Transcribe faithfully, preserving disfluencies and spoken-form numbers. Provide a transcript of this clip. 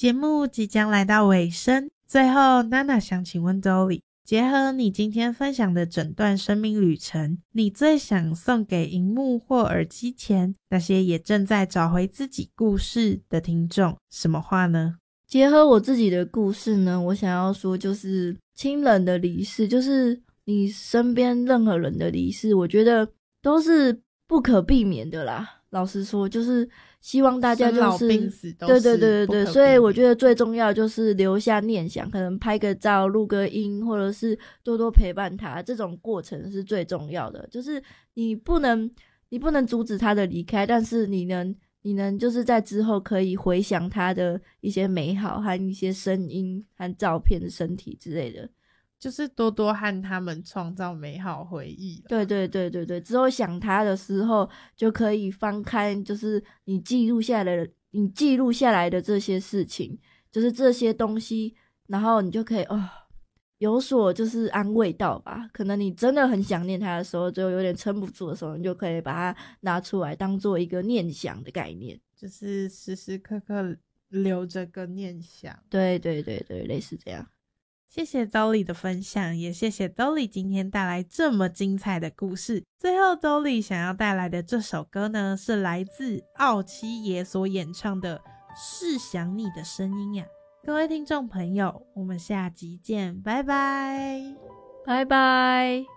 节目即将来到尾声，最后娜娜想请问 Dolly， 结合你今天分享的整段生命旅程，你最想送给荧幕或耳机前那些也正在找回自己故事的听众什么话呢？ 结合我自己的故事呢，我想要说就是亲人的离世，就是你身边任何人的离世，我觉得都是不可避免的啦。老实说，就是希望大家就是生老病死都对是对对对对， 不可避免， 所以我觉得最重要就是留下念想，可能拍个照、录个音，或者是多多陪伴他，这种过程是最重要的。就是你不能你不能阻止他的离开，但是你能你能就是在之后可以回想他的一些美好和一些声音和照片、身体之类的。 就是多多和他们创造美好回忆。 对对对对对，之后想他的时候就可以翻开，就是你记录下来的你记录下来的这些事情，就是这些东西，然后你就可以哦有所就是安慰到吧。可能你真的很想念他的时候，就有点撑不住的时候，你就可以把它拿出来当做一个念想的概念， 就是时时刻刻留着个念想。 对对对对，类似这样。 谢谢 Dolly 的分享，也谢谢 Dolly 今天带来这么精彩的故事。最后 Dolly 想要带来的这首歌呢，是来自奥七爷所演唱的《是想你的声音》呀。各位听众朋友，我们下集见，拜拜， 拜拜。